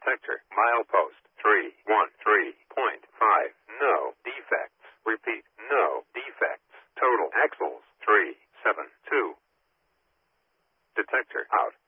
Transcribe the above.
Detector. Milepost 313.5. No defects. Repeat. No defects. Total axles 372. Detector out.